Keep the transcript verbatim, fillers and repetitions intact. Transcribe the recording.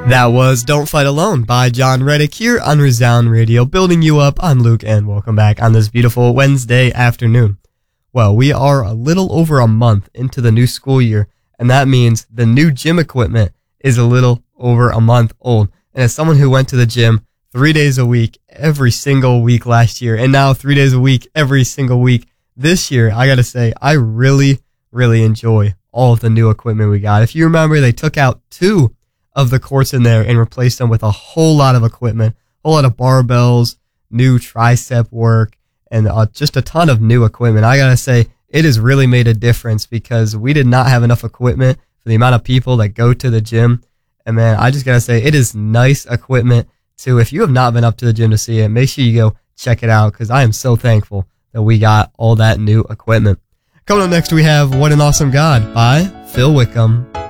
That was Don't Fight Alone by John Reddick here on Resound Radio, building you up. I'm Luke, and welcome back on this beautiful Wednesday afternoon. Well, we are a little over a month into the new school year, and that means the new gym equipment is a little over a month old. And as someone who went to the gym three days a week every single week last year, and now three days a week every single week this year, I gotta say, I really, really enjoy all of the new equipment we got. If you remember, they took out two of the courts in there and replaced them with a whole lot of equipment, a whole lot of barbells, new tricep work, and uh, just a ton of new equipment. I gotta say, it has really made a difference because we did not have enough equipment for the amount of people that go to the gym. And man, I just gotta say, it is nice equipment too. If you have not been up to the gym to see it, make sure you go check it out because I am so thankful that we got all that new equipment. Coming up next, we have What an Awesome God by Phil Wickham.